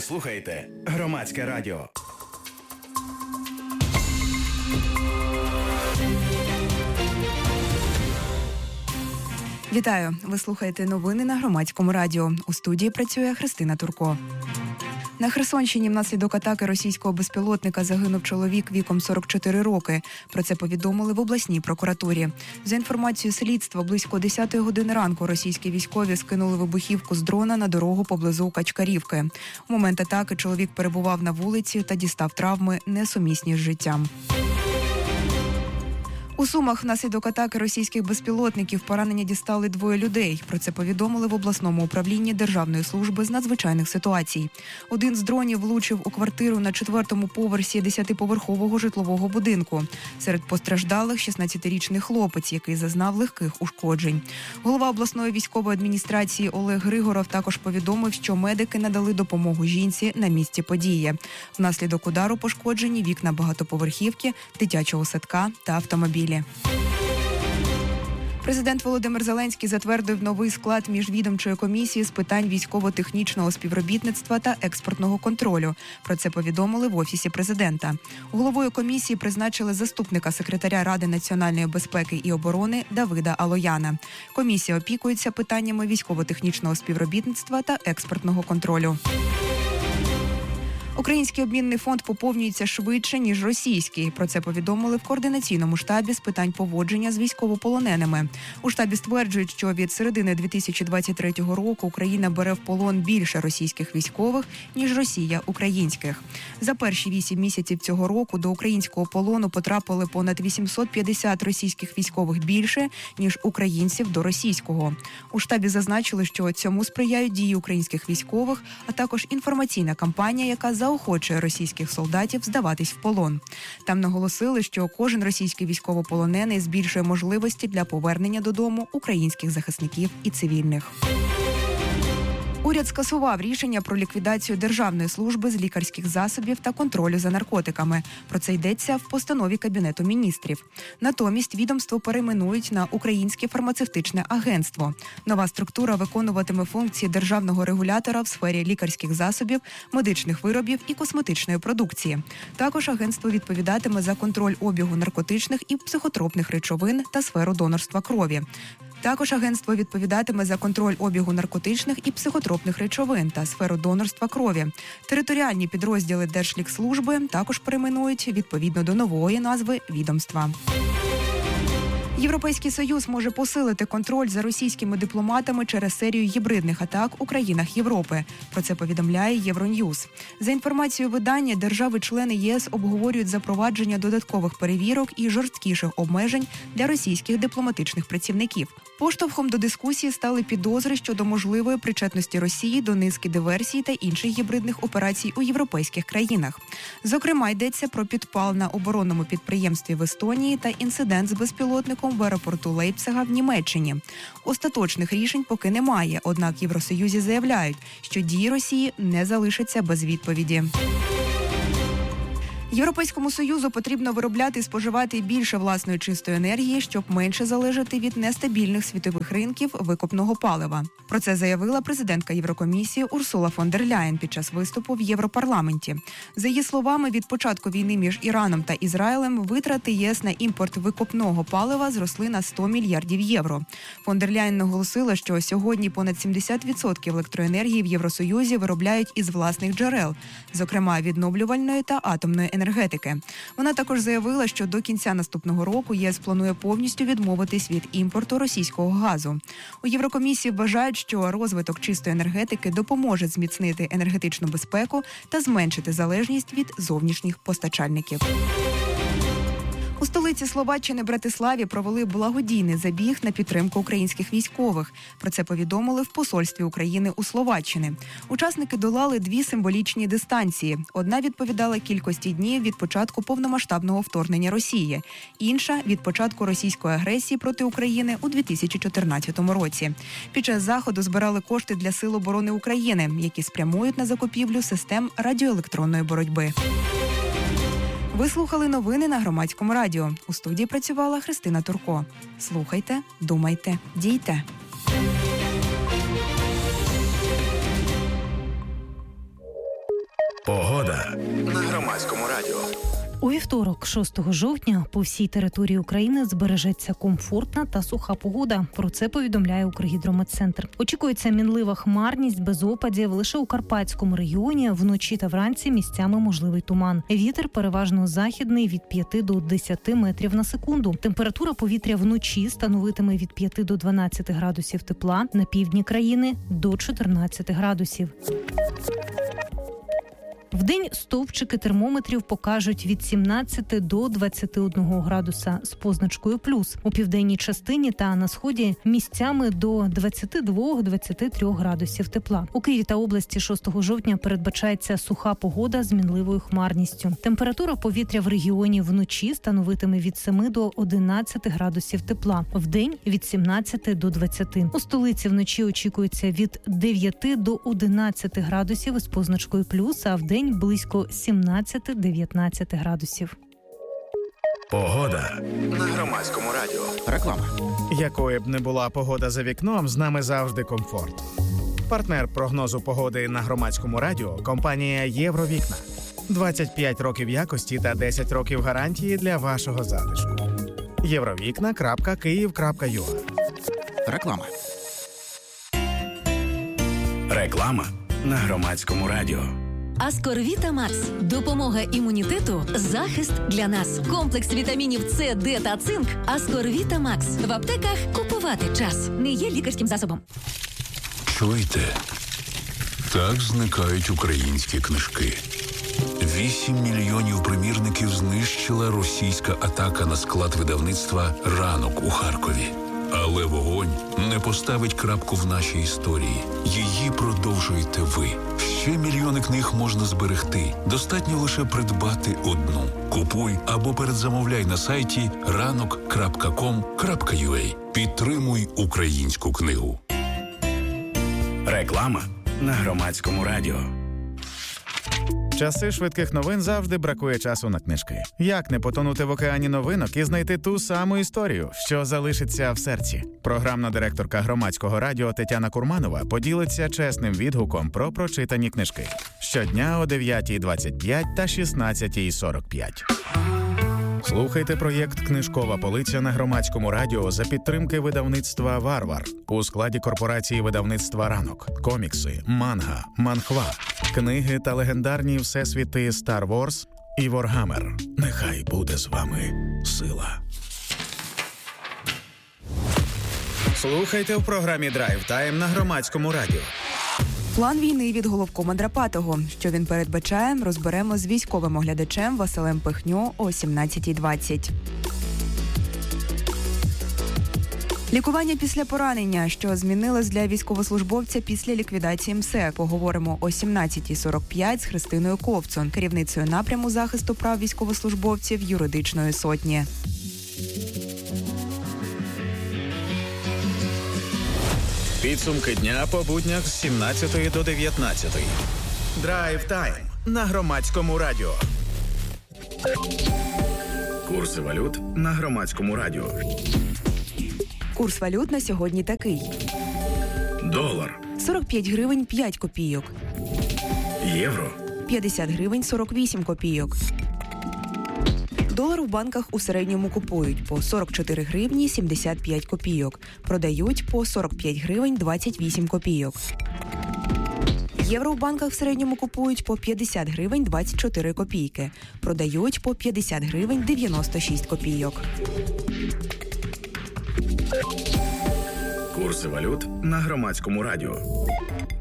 слухаєте Громадське радіо. Вітаю! Ви слухаєте новини на Громадському радіо. У студії працює Христина Турко. На Херсонщині внаслідок атаки російського безпілотника загинув чоловік віком 44 роки. Про це повідомили в обласній прокуратурі. За інформацією слідства, близько 10-ї години ранку російські військові скинули вибухівку з дрона на дорогу поблизу Качкарівки. У момент атаки чоловік перебував на вулиці та дістав травми, несумісні з життям. У Сумах внаслідок атаки російських безпілотників поранення дістали 2 людей. Про це повідомили в обласному управлінні Державної служби з надзвичайних ситуацій. Один з дронів влучив у квартиру на 4-му поверсі 10-поверхового житлового будинку. Серед постраждалих 16-річний хлопець, який зазнав легких ушкоджень. Голова обласної військової адміністрації Олег Григоров також повідомив, що медики надали допомогу жінці на місці події. Внаслідок удару пошкоджені вікна багатоповерхівки, дитячого садка та автомобілі. Президент Володимир Зеленський затвердив новий склад міжвідомчої комісії з питань військово-технічного співробітництва та експортного контролю. Про це повідомили в Офісі президента. Головою комісії призначили заступника секретаря Ради національної безпеки і оборони Давида Алояна. Комісія опікується питаннями військово-технічного співробітництва та експортного контролю. Український обмінний фонд поповнюється швидше, ніж російський. Про це повідомили в координаційному штабі з питань поводження з військовополоненими. У штабі стверджують, що від середини 2023 року Україна бере в полон більше російських військових, ніж Росія українських. За перші 8 місяців цього року до українського полону потрапили понад 850 російських військових більше, ніж українців до російського. У штабі зазначили, що цьому сприяють дії українських військових, а також інформаційна кампанія, яка заохочує російських солдатів здаватись в полон. Там наголосили, що кожен російський військовополонений збільшує можливості для повернення додому українських захисників і цивільних. Уряд скасував рішення про ліквідацію Державної служби з лікарських засобів та контролю за наркотиками. Про це йдеться в постанові Кабінету міністрів. Натомість відомство перейменують на Українське фармацевтичне агентство. Нова структура виконуватиме функції державного регулятора в сфері лікарських засобів, медичних виробів і косметичної продукції. Також агентство відповідатиме за контроль обігу наркотичних і психотропних речовин та сферу донорства крові. Також агентство відповідатиме за контроль обігу наркотичних і психотропних речовин та сферу донорства крові. Територіальні підрозділи Держлікслужби також перейменують відповідно до нової назви відомства. Європейський Союз може посилити контроль за російськими дипломатами через серію гібридних атак у країнах Європи. Про це повідомляє Євроньюз. За інформацією видання, держави-члени ЄС обговорюють запровадження додаткових перевірок і жорсткіших обмежень для російських дипломатичних працівників. Поштовхом до дискусії стали підозри щодо можливої причетності Росії до низки диверсій та інших гібридних операцій у європейських країнах. Зокрема, йдеться про підпал на оборонному підприємстві в Естонії та інцидент з безпілотником в аеропорту Лейпцига в Німеччині. Остаточних рішень поки немає, однак в Євросоюзі заявляють, що дії Росії не залишаться без відповіді. Європейському Союзу потрібно виробляти і споживати більше власної чистої енергії, щоб менше залежати від нестабільних світових ринків викопного палива. Про це заявила президентка Єврокомісії Урсула фон дер Ляєн під час виступу в Європарламенті. За її словами, від початку війни між Іраном та Ізраїлем витрати ЄС на імпорт викопного палива зросли на 100 мільярдів євро. Фон дер Ляєн наголосила, що сьогодні понад 70% електроенергії в Євросоюзі виробляють із власних джерел, зокрема відновлювальної та атомної енергетики. Вона також заявила, що до кінця наступного року ЄС планує повністю відмовитись від імпорту російського газу. У Єврокомісії вважають, що розвиток чистої енергетики допоможе зміцнити енергетичну безпеку та зменшити залежність від зовнішніх постачальників. У столиці Словаччини Братиславі провели благодійний забіг на підтримку українських військових. Про це повідомили в посольстві України у Словаччині. Учасники долали 2 символічні дистанції. Одна відповідала кількості днів від початку повномасштабного вторгнення Росії. Інша – від початку російської агресії проти України у 2014 році. Під час заходу збирали кошти для Сил оборони України, які спрямують на закупівлю систем радіоелектронної боротьби. Ви слухали новини на Громадському радіо. У студії працювала Христина Турко. Слухайте, думайте, дійте. Погода на Громадському радіо. У вівторок, 6 жовтня, по всій території України збережеться комфортна та суха погода. Про це повідомляє Укргідрометцентр. Очікується мінлива хмарність без опадів. Лише у Карпатському регіоні вночі та вранці місцями можливий туман. Вітер переважно західний від 5 до 10 метрів на секунду. Температура повітря вночі становитиме від 5 до 12 градусів тепла, на півдні країни – до 14 градусів. Вдень стовпчики термометрів покажуть від 17 до 21 градуса з позначкою плюс. У південній частині та на сході місцями до 22-23 градусів тепла. У Києві та області 6 жовтня передбачається суха погода з мінливою хмарністю. Температура повітря в регіоні вночі становитиме від 7 до 11 градусів тепла. Вдень від 17 до 20. У столиці вночі очікується від 9 до 11 градусів із позначкою плюс, а вдень близько 17-19 градусів. Погода на Громадському радіо. Реклама. Якою б не була погода за вікном, з нами завжди комфорт. Партнер прогнозу погоди на Громадському радіо – компанія «Євровікна». 25 років якості та 10 років гарантії для вашого затишку. Євровікна.Київ.ua. Реклама. Реклама на Громадському радіо. Аскорвіта Макс. Допомога імунітету, захист для нас. Комплекс вітамінів С, Д та цинк. Аскорвіта Макс. В аптеках купувати час. Не є лікарським засобом. Чуєте? Так зникають українські книжки. 8 мільйонів примірників знищила російська атака на склад видавництва «Ранок» у Харкові. Але вогонь не поставить крапку в нашій історії. Її продовжуєте ви. Ще мільйони книг можна зберегти. Достатньо лише придбати одну. Купуй або передзамовляй на сайті ranok.com.ua. Підтримуй українську книгу. Реклама на Громадському радіо. В часи швидких новин завжди бракує часу на книжки. Як не потонути в океані новинок і знайти ту саму історію, що залишиться в серці? Програмна директорка Громадського радіо Тетяна Курманова поділиться чесним відгуком про прочитані книжки. Щодня о 9:25 та 16:45. Слухайте проєкт «Книжкова полиця» на Громадському радіо за підтримки видавництва «Варвар» у складі корпорації видавництва «Ранок». Комікси, манга, манхва, книги та легендарні всесвіти Star Wars і Warhammer. Нехай буде з вами сила. Слухайте в програмі «Драйв Тайм» на Громадському радіо. План війни від головкома Драпатого. Що він передбачає, розберемо з військовим оглядачем Василем Пихньо о 17:20. Лікування після поранення, що змінилось для військовослужбовця після ліквідації МСЕК. Поговоримо о 17:45 з Христиною Ковцун, керівницею напряму захисту прав військовослужбовців юридичної сотні. Підсумки дня по буднях з 17 до 19. Драйв Тайм на Громадському радіо. Курси валют на Громадському радіо. Курс валют на сьогодні такий. Долар. 45 гривень 5 копійок. Євро. 50 гривень 48 копійок. Долар у банках у середньому купують по 44 гривні 75 копійок. Продають по 45 гривень 28 копійок. Євро в банках в середньому купують по 50 гривень 24 копійки. Продають по 50 гривень 96 копійок. Курси валют на Громадському радіо.